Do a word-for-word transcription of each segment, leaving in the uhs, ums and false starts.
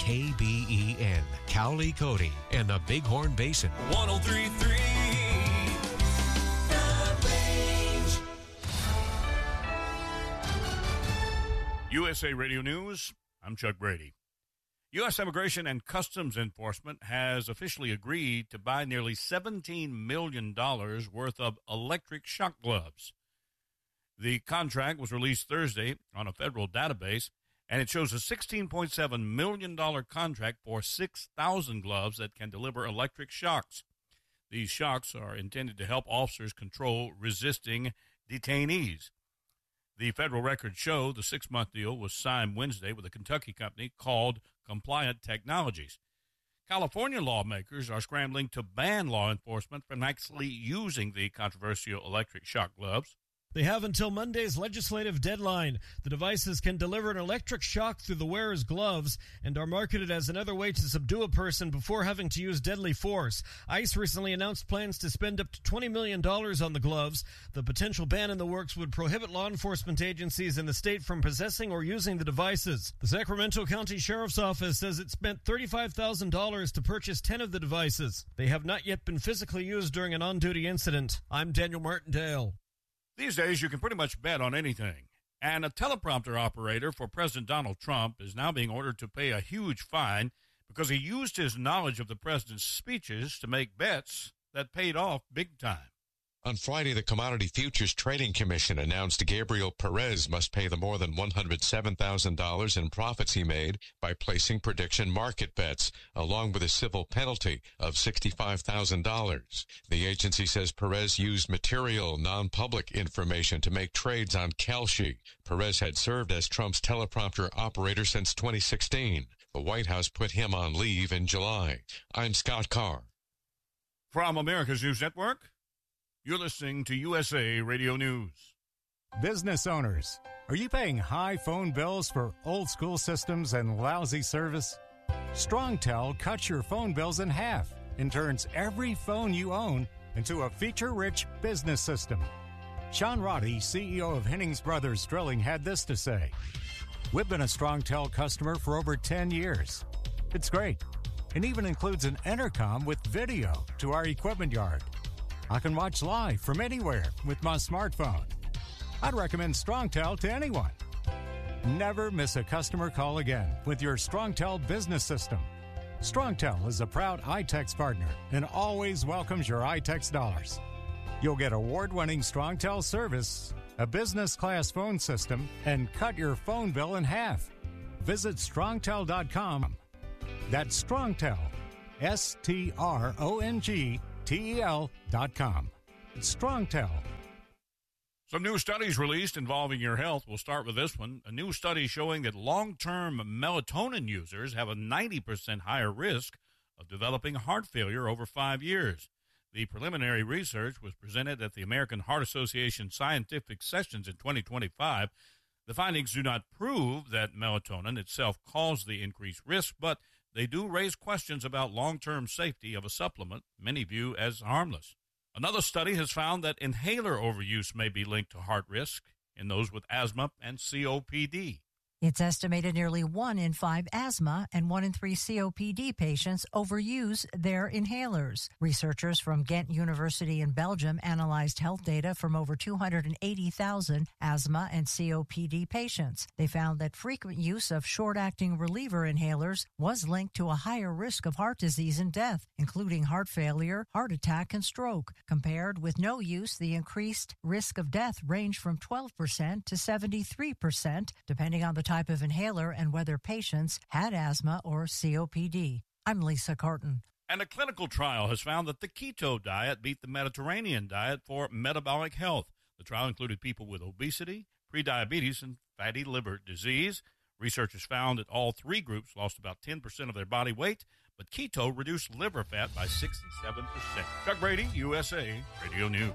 K B E N, Cowley Cody, and the Bighorn Basin. one oh three point three U S A Radio News, I'm Chuck Brady. U S Immigration and Customs Enforcement has officially agreed to buy nearly seventeen million dollars worth of electric shock gloves. The contract was released Thursday on a federal database, and it shows a sixteen point seven million dollars contract for six thousand gloves that can deliver electric shocks. These shocks are intended to help officers control resisting detainees. The federal records show the six-month deal was signed Wednesday with a Kentucky company called Compliant Technologies. California lawmakers are scrambling to ban law enforcement from actually using the controversial electric shock gloves. They have until Monday's legislative deadline. The devices can deliver an electric shock through the wearer's gloves and are marketed as another way to subdue a person before having to use deadly force. ICE recently announced plans to spend up to twenty million dollars on the gloves. The potential ban in the works would prohibit law enforcement agencies in the state from possessing or using the devices. The Sacramento County Sheriff's Office says it spent thirty-five thousand dollars to purchase ten of the devices. They have not yet been physically used during an on-duty incident. I'm Daniel Martindale. These days, you can pretty much bet on anything. And a teleprompter operator for President Donald Trump is now being ordered to pay a huge fine because he used his knowledge of the president's speeches to make bets that paid off big time. On Friday, the Commodity Futures Trading Commission announced Gabriel Perez must pay the more than one hundred seven thousand dollars in profits he made by placing prediction market bets, along with a civil penalty of sixty-five thousand dollars. The agency says Perez used material, non-public information to make trades on Kalshi. Perez had served as Trump's teleprompter operator since twenty sixteen. The White House put him on leave in July. I'm Scott Carr. From America's News Network, you're listening to U S A Radio News. Business owners, are you paying high phone bills for old-school systems and lousy service? StrongTel cuts your phone bills in half and turns every phone you own into a feature-rich business system. Sean Roddy, C E O of Hennings Brothers Drilling, had this to say. We've been a StrongTel customer for over ten years. It's great. It even includes an intercom with video to our equipment yard. I can watch live from anywhere with my smartphone. I'd recommend StrongTel to anyone. Never miss a customer call again with your StrongTel business system. StrongTel is a proud iTex partner and always welcomes your iTex dollars. You'll get award-winning StrongTel service, a business-class phone system, and cut your phone bill in half. Visit strongtel dot com. That's StrongTel, S T R O N G T E L dot com. StrongTel. Some new studies released involving your health. We'll start with this one. A new study showing that long-term melatonin users have a ninety percent higher risk of developing heart failure over five years. The preliminary research was presented at the American Heart Association Scientific Sessions in twenty twenty-five. The findings do not prove that melatonin itself caused the increased risk, but they do raise questions about long-term safety of a supplement many view as harmless. Another study has found that inhaler overuse may be linked to heart risk in those with asthma and C O P D. It's estimated nearly one in five asthma and one in three C O P D patients overuse their inhalers. Researchers from Ghent University in Belgium analyzed health data from over two hundred eighty thousand asthma and C O P D patients. They found that frequent use of short-acting reliever inhalers was linked to a higher risk of heart disease and death, including heart failure, heart attack, and stroke. Compared with no use, the increased risk of death ranged from twelve percent to seventy-three percent, depending on the type of inhaler and whether patients had asthma or C O P D. I'm Lisa Carton. And a clinical trial has found that the keto diet beat the Mediterranean diet for metabolic health. The trial included people with obesity, prediabetes, and fatty liver disease. Researchers found that all three groups lost about ten percent of their body weight, but keto reduced liver fat by sixty-seven percent. Chuck Brady, U S A Radio News.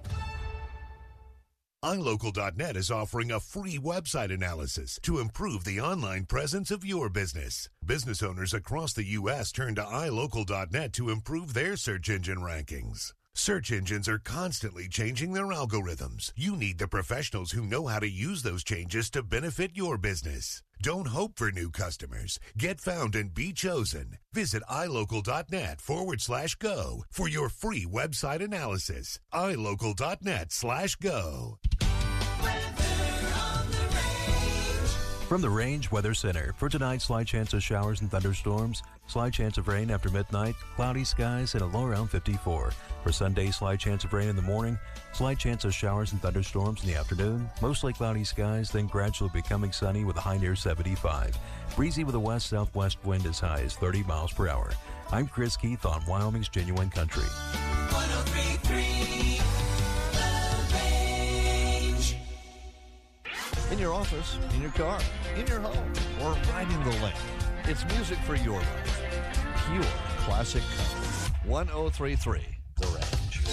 i local dot net is offering a free website analysis to improve the online presence of your business. Business owners across the U S turn to i local dot net to improve their search engine rankings. Search engines are constantly changing their algorithms. You need the professionals who know how to use those changes to benefit your business. Don't hope for new customers. Get found and be chosen. Visit ilocal.net forward slash go for your free website analysis. ilocal.net slash go. From the Range Weather Center, for tonight, slight chance of showers and thunderstorms, slight chance of rain after midnight, cloudy skies, and a low around fifty-four. For Sunday, slight chance of rain in the morning, slight chance of showers and thunderstorms in the afternoon, mostly cloudy skies, then gradually becoming sunny with a high near seventy-five. Breezy with a west-southwest wind as high as thirty miles per hour. I'm Chris Keith on Wyoming's Genuine Country. one oh three point three In your office, in your car, in your home, or right in the lane. It's music for your life. Pure classic country. one oh three point three